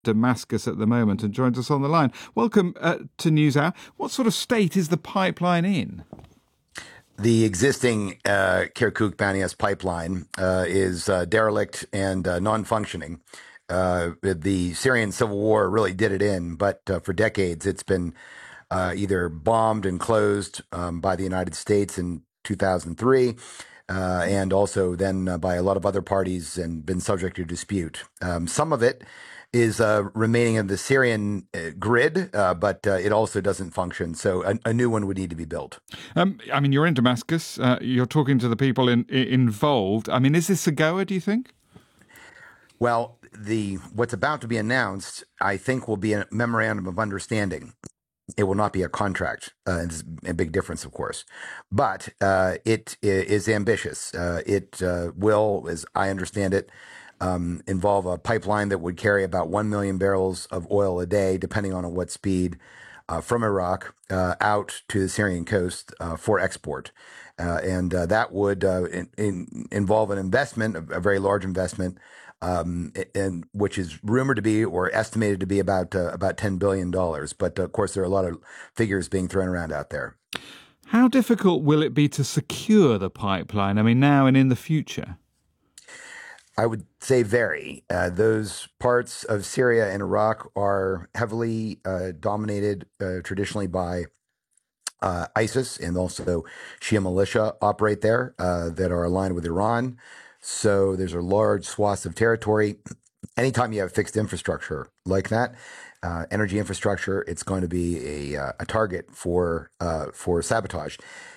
Damascus at the moment and joins us on the line. Welcome to NewsHour. What sort of state is the pipeline in? The existing Kirkuk-Banias pipeline is derelict and non-functioning. The Syrian civil war really did it in, but for decades it's been either bombed and closed by the United States in 2003, and also then by a lot of other parties and been subject to dispute. Some of it is remaining in the Syrian grid, but it also doesn't function. So a new one would need to be built. I mean, you're in Damascus. You're talking to the people involved. I mean, is this a goer, do you think? Well, what's about to be announced, I think, will be a memorandum of understanding. It will not be a contract. It's a big difference, of course. But it is ambitious. It will, as I understand it, involve a pipeline that would carry about 1 million barrels of oil a day, depending on what speed, from Iraq out to the Syrian coast for export. And that would involve an investment, a very large investment, and which is rumored to be or estimated to be about $10 billion. But of course, there are a lot of figures being thrown around out there. How difficult will it be to secure the pipeline? I mean, now and in the future? I would say very. Those parts of Syria and Iraq are heavily dominated traditionally by ISIS, and also Shia militia operate there that are aligned with Iran. So there's a large swaths of territory. Anytime you have fixed infrastructure like that, energy infrastructure, it's going to be a target for sabotage.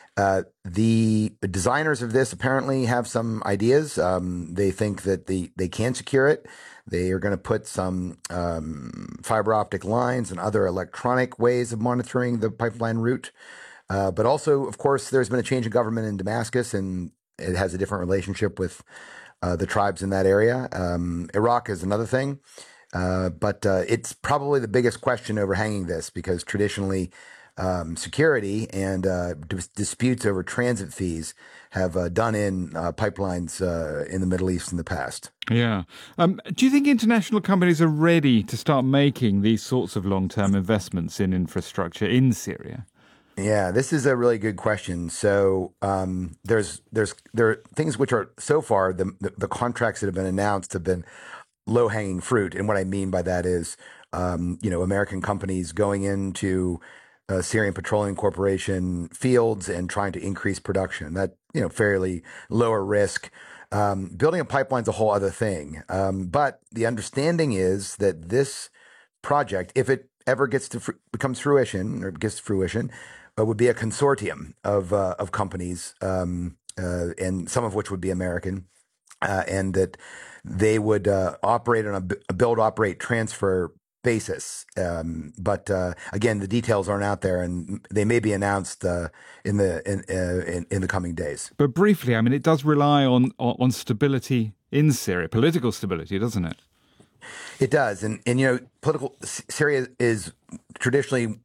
The designers of this apparently have some ideas. They think that they can secure it. They are going to put some fiber optic lines and other electronic ways of monitoring the pipeline route. But also, of course, there's been a change in government in Damascus, and it has a different relationship with the tribes in that area. Iraq is another thing. But it's probably the biggest question overhanging this, because traditionally security and disputes over transit fees have done in pipelines in the Middle East in the past. Yeah. Do you think international companies are ready to start making these sorts of long-term investments in infrastructure in Syria? Yeah, this is a really good question. So there are things which are so far the contracts that have been announced have been low-hanging fruit, and what I mean by that is American companies going into Syrian Petroleum Corporation fields and trying to increase production. That fairly lower risk. Building a pipeline is a whole other thing. But the understanding is that this project, if it ever gets to becomes fruition or gets to fruition, would be a consortium of companies, and some of which would be American, and that they would operate on a build, operate, transfer basis. But again, the details aren't out there, and they may be announced in the coming days. But briefly, I mean, it does rely on stability in Syria, political stability, doesn't it? It does, and political Syria is traditionally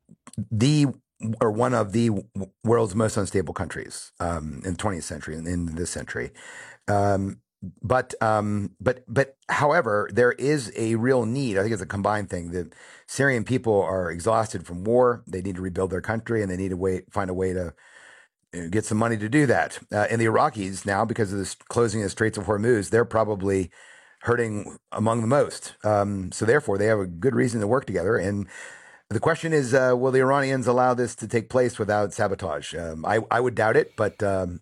one of the world's most unstable countries in the 20th century and in this century. But however, there is a real need. I think it's a combined thing. The Syrian people are exhausted from war. They need to rebuild their country, and they need to find a way to get some money to do that. And the Iraqis now, because of this closing of the Straits of Hormuz, they're probably hurting among the most. So therefore, they have a good reason to work together. And the question is, will the Iranians allow this to take place without sabotage? I would doubt it, but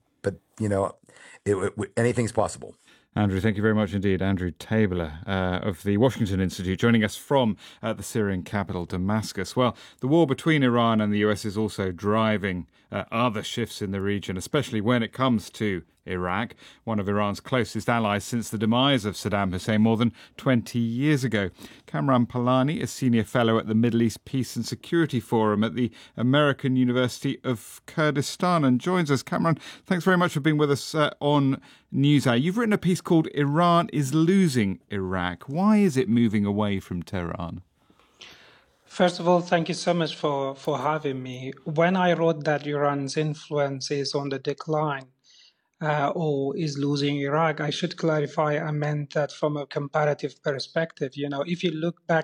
anything's possible. Andrew, thank you very much indeed. Andrew Tabler of the Washington Institute, joining us from the Syrian capital, Damascus. Well, the war between Iran and the US is also driving other shifts in the region, especially when it comes to Iraq, one of Iran's closest allies since the demise of Saddam Hussein more than 20 years ago. Kamran Palani is Senior Fellow at the Middle East Peace and Security Forum at the American University of Kurdistan and joins us. Kamran, thanks very much for being with us on NewsHour. You've written a piece called Iran is Losing Iraq. Why is it moving away from Tehran? First of all, thank you so much for having me. When I wrote that Iran's influence is on the decline, or is losing Iraq. I should clarify, I meant that from a comparative perspective. If you look back